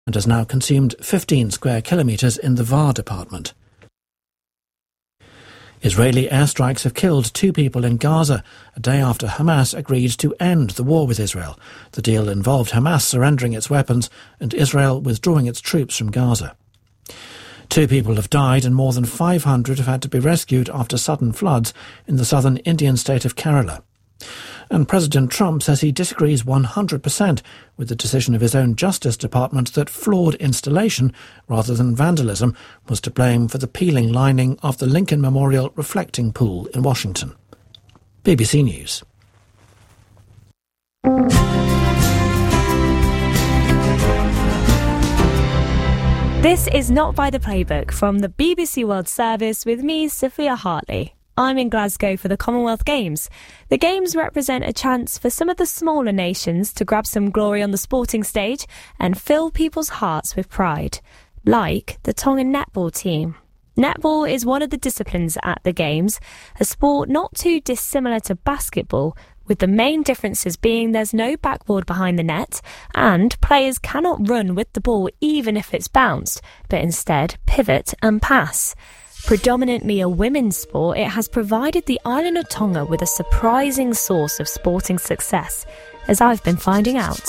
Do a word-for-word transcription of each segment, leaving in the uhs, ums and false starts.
and has now consumed fifteen square kilometres in the Var department. Israeli airstrikes have killed two people in Gaza, a day after Hamas agreed to end the war with Israel. The deal involved Hamas surrendering its weapons and Israel withdrawing its troops from Gaza. Two people have died and more than five hundred have had to be rescued after sudden floods in the southern Indian state of Kerala. And President Trump says he disagrees one hundred percent with the decision of his own Justice Department that flawed installation, rather than vandalism, was to blame for the peeling lining of the Lincoln Memorial reflecting pool in Washington. B B C News. This is Not by the Playbook from the B B C World Service with me, Sophia Hartley. I'm in Glasgow for the Commonwealth Games. The Games represent a chance for some of the smaller nations to grab some glory on the sporting stage and fill people's hearts with pride, like the Tongan netball team. Netball is one of the disciplines at the Games, a sport not too dissimilar to basketball, with the main differences being there's no backboard behind the net and players cannot run with the ball even if it's bounced, but instead pivot and pass. Predominantly a women's sport, it has provided the island of Tonga with a surprising source of sporting success, as I've been finding out.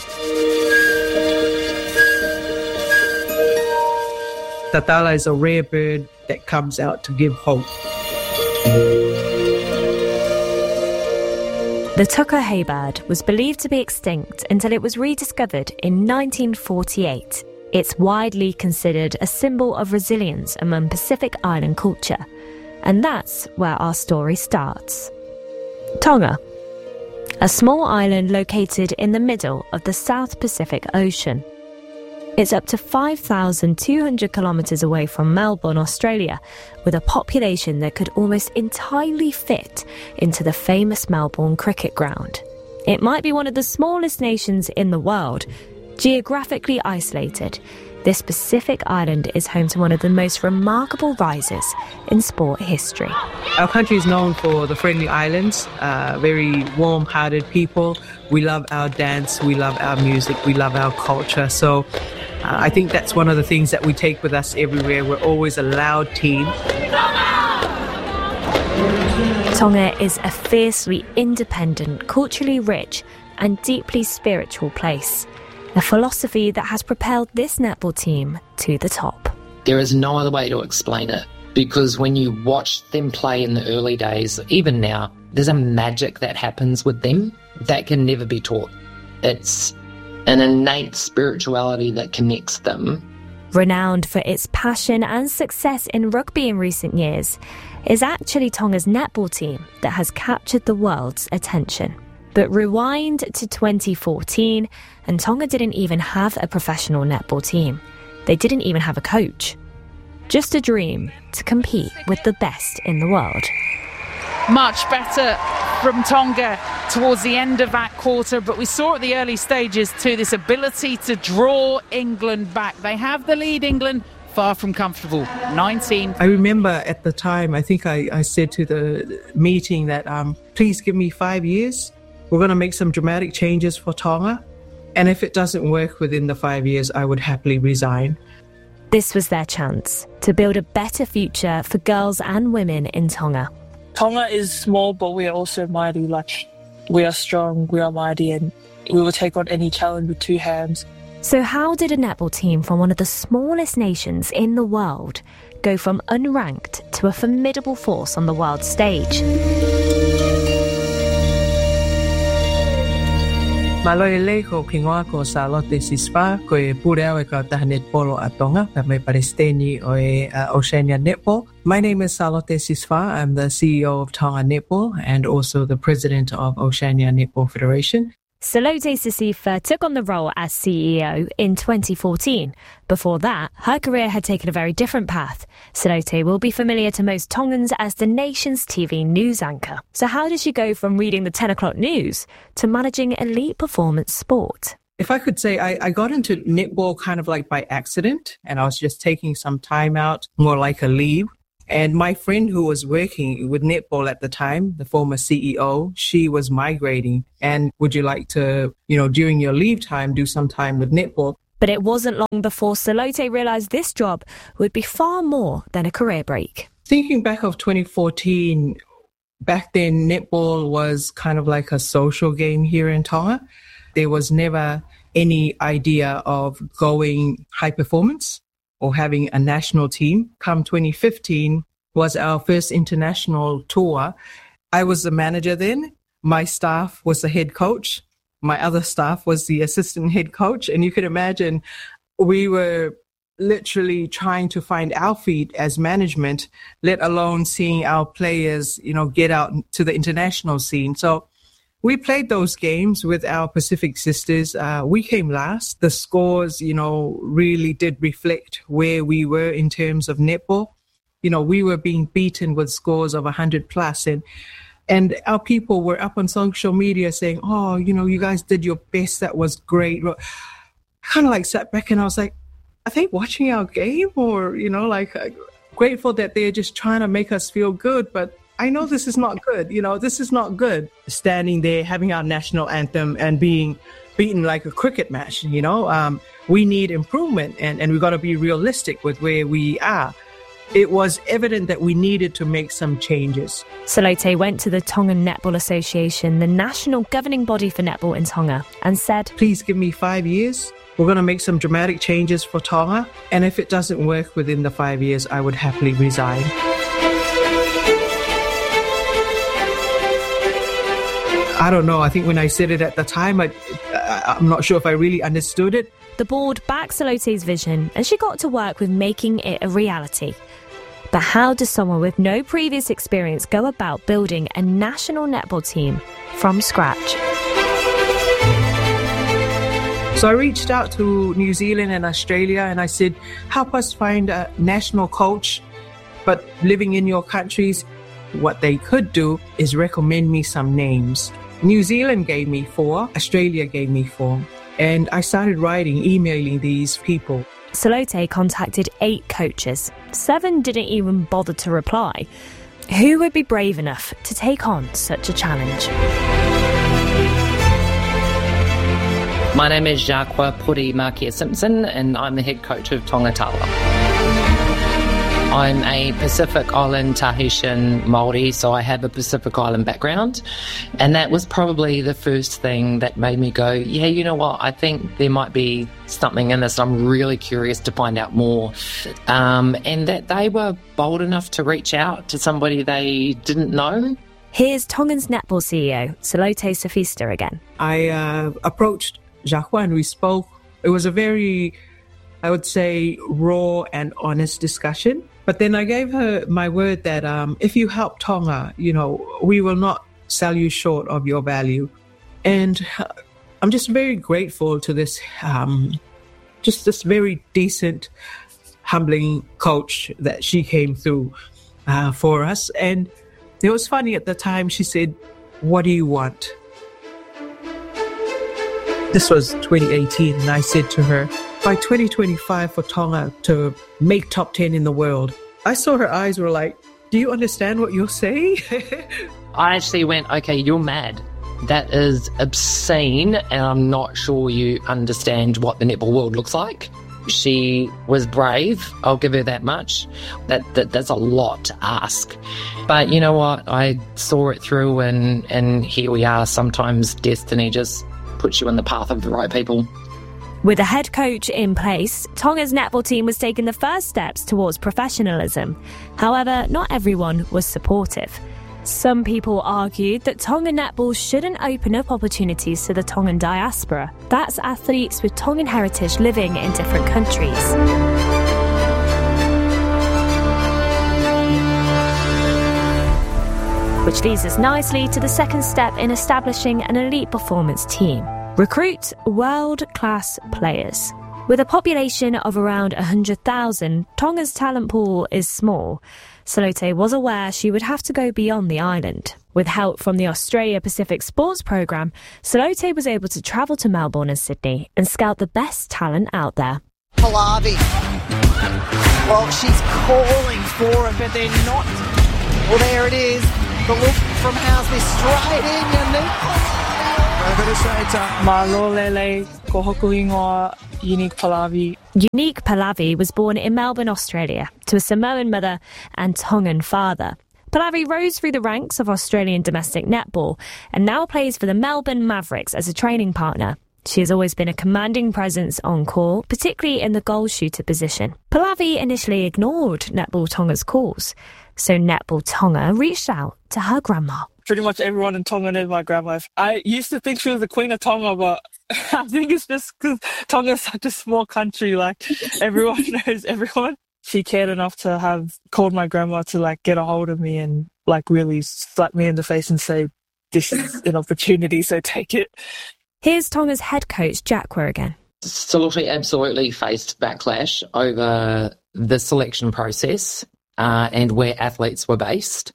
Tatala is a rare bird that comes out to give hope. The tuka haybird was believed to be extinct until it was rediscovered in nineteen forty-eight. It's widely considered a symbol of resilience among Pacific Island culture. And that's where our story starts. Tonga, a small island located in the middle of the South Pacific Ocean. It's up to five thousand two hundred kilometres away from Melbourne, Australia, with a population that could almost entirely fit into the famous Melbourne cricket ground. It might be one of the smallest nations in the world. Geographically isolated, this Pacific island is home to one of the most remarkable rises in sport history. Our country is known for the friendly islands, uh, very warm-hearted people. We love our dance, we love our music, we love our culture. So uh, I think that's one of the things that we take with us everywhere. We're always a loud team. Tonga is a fiercely independent, culturally rich and deeply spiritual place. A philosophy that has propelled this netball team to the top. There is no other way to explain it, because when you watch them play in the early days, even now, there's a magic that happens with them that can never be taught. It's an innate spirituality that connects them. Renowned for its passion and success in rugby in recent years, is actually Tonga's netball team that has captured the world's attention. But rewind to twenty fourteen, and Tonga didn't even have a professional netball team. They didn't even have a coach. Just a dream to compete with the best in the world. Much better from Tonga towards the end of that quarter, but we saw at the early stages too this ability to draw England back. They have the lead, England, far from comfortable. nineteen. I remember at the time, I think I, I said to the meeting that um, please give me five years. We're going to make some dramatic changes for Tonga. And if it doesn't work within the five years, I would happily resign. This was their chance to build a better future for girls and women in Tonga. Tonga is small, but we are also mighty. Like, we are strong, we are mighty, and we will take on any challenge with two hands. So how did a netball team from one of the smallest nations in the world go from unranked to a formidable force on the world stage? Maloele ko kingoa ko Salote Sisfa ko e pureo e ka taha netball a Tonga ka me Palestini o e uh, Oceania Netball. My name is Salote Sisfa. I'm the C E O of Tonga Netball and also the president of Oceania Netball Federation. Salote Sisifa took on the role as C E O in twenty fourteen. Before that, her career had taken a very different path. Salote will be familiar to most Tongans as the nation's T V news anchor. So how did she go from reading the ten o'clock news to managing elite performance sport? If I could say, I, I got into netball kind of like by accident, and I was just taking some time out, more like a leave. And my friend who was working with netball at the time, the former C E O, she was migrating. And would you like to, you know, during your leave time, do some time with netball? But it wasn't long before Salote realised this job would be far more than a career break. Thinking back of twenty fourteen, back then netball was kind of like a social game here in Tonga. There was never any idea of going high performance or having a national team. Come twenty fifteen was our first international tour. I was the manager then. My staff was the head coach. My other staff was the assistant head coach. And you could imagine we were literally trying to find our feet as management, let alone seeing our players, you know, get out to the international scene. So we played those games with our Pacific sisters. Uh, we came last. The scores, you know, really did reflect where we were in terms of netball. You know, we were being beaten with scores of one hundred plus. And And our people were up on social media saying, oh, you know, you guys did your best. That was great. I kind of like sat back and I was like, are they watching our game? Or, you know, like uh, grateful that they're just trying to make us feel good. But I know this is not good. You know, this is not good. Standing there, having our national anthem and being beaten like a cricket match, you know, um, we need improvement and, and we've got to be realistic with where we are. It was evident that we needed to make some changes. Salote went to the Tongan Netball Association, the national governing body for netball in Tonga, and said, please give me five years. We're going to make some dramatic changes for Tonga. And if it doesn't work within the five years, I would happily resign. I don't know. I think when I said it at the time, I, I'm not sure if I really understood it. The board backed Salote's vision and she got to work with making it a reality. But how does someone with no previous experience go about building a national netball team from scratch? So I reached out to New Zealand and Australia and I said, help us find a national coach, but living in your countries. What they could do is recommend me some names. New Zealand gave me four, Australia gave me four. And I started writing, emailing these people. Salote contacted eight coaches. Seven didn't even bother to reply. Who would be brave enough to take on such a challenge? My name is Jaqua Puri Makia Simpson and I'm the head coach of Tongatala. I'm a Pacific Island Tahitian Māori, so I have a Pacific Island background. And that was probably the first thing that made me go, yeah, you know what, I think there might be something in this. I'm really curious to find out more. Um, and that they were bold enough to reach out to somebody they didn't know. Here's Tongan's netball C E O, Salote Safista again. I uh, approached Jaqua and we spoke. It was a very, I would say, raw and honest discussion. But then I gave her my word that um, if you help Tonga, you know, we will not sell you short of your value. And I'm just very grateful to this, um, just this very decent, humbling coach that she came through uh, for us. And it was funny at the time, she said, what do you want? This was twenty eighteen, and I said to her, by twenty twenty-five for Tonga to make top ten in the world. I saw her eyes were like, do you understand what you're saying? I actually went, okay, you're mad. That is obscene, and I'm not sure you understand what the netball world looks like. She was brave, I'll give her that much. That, that That's a lot to ask. But you know what? I saw it through, and, and here we are. Sometimes destiny just puts you in the path of the right people. With a head coach in place, Tonga's netball team was taking the first steps towards professionalism. However, not everyone was supportive. Some people argued that Tongan netball shouldn't open up opportunities to the Tongan diaspora. That's athletes with Tongan heritage living in different countries. Which leads us nicely to the second step in establishing an elite performance team. Recruit world-class players. With a population of around one hundred thousand, Tonga's talent pool is small. Salote was aware she would have to go beyond the island. With help from the Australia Pacific Sports Programme, Salote was able to travel to Melbourne and Sydney and scout the best talent out there. Pallavi. Well, she's calling for it, but they're not. Well, there it is. The look from Housley straight in. Unique. Over to Shaita. Ma lolele, ko hoku ingoa, Unique Pallavi. Unique Pallavi was born in Melbourne, Australia, to a Samoan mother and Tongan father. Pallavi rose through the ranks of Australian domestic netball and now plays for the Melbourne Mavericks as a training partner. She has always been a commanding presence on court, particularly in the goal shooter position. Pallavi initially ignored Netball Tonga's calls, so Netball Tonga reached out to her grandma. Pretty much everyone in Tonga knows my grandma. I used to think she was the queen of Tonga, but I think it's just because Tonga is such a small country, like everyone knows everyone. She cared enough to have called my grandma to like get a hold of me and like really slap me in the face and say, this is an opportunity, so take it. Here's Tonga's head coach, Jacqua, again. Saloti absolutely faced backlash over the selection process uh, and where athletes were based.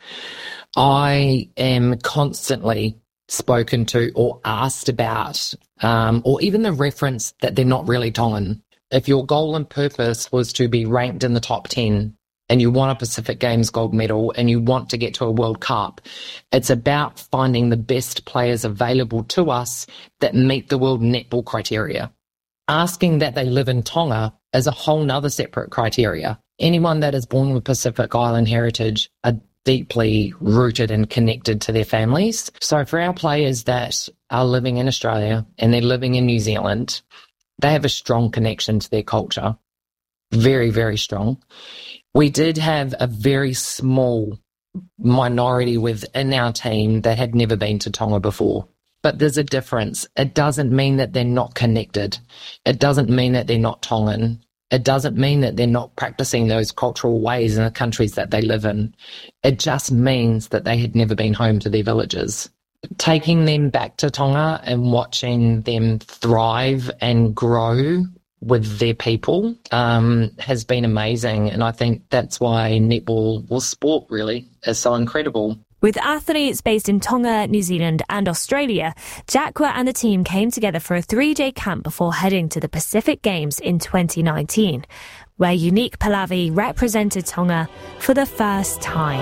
I am constantly spoken to or asked about, um, or even the reference that they're not really Tongan. If your goal and purpose was to be ranked in the top ten and you want a Pacific Games gold medal and you want to get to a World Cup, it's about finding the best players available to us that meet the world netball criteria. Asking that they live in Tonga is a whole nother separate criteria. Anyone that is born with Pacific Island heritage are deeply rooted and connected to their families. So for our players that are living in Australia and they're living in New Zealand, they have a strong connection to their culture. Very, very strong. We did have a very small minority within our team that had never been to Tonga before. But there's a difference. It doesn't mean that they're not connected. It doesn't mean that they're not Tongan. It doesn't mean that they're not practicing those cultural ways in the countries that they live in. It just means that they had never been home to their villages. Taking them back to Tonga and watching them thrive and grow with their people um, has been amazing. And I think that's why netball, or sport really, is so incredible. With athletes based in Tonga, New Zealand and Australia, Jacqua and the team came together for a three-day camp before heading to the Pacific Games in twenty nineteen, where Unique Pallavi represented Tonga for the first time.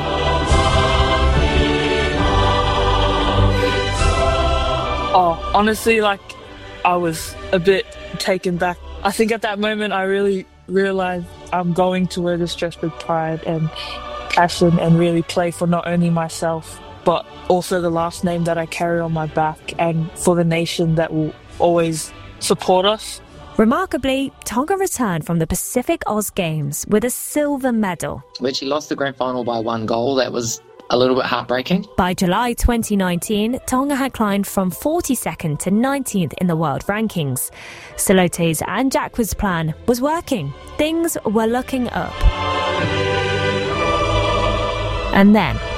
Oh, honestly, like, I was a bit taken back. I think at that moment I really realised I'm going to wear this dress with pride and passion and really play for not only myself, but also the last name that I carry on my back and for the nation that will always support us. Remarkably, Tonga returned from the Pacific Oz Games with a silver medal. When she lost the grand final by one goal, that was a little bit heartbreaking. By July twenty nineteen, Tonga had climbed from forty-second to nineteenth in the world rankings. Salote's and Jacqua's plan was working. Things were looking up. And then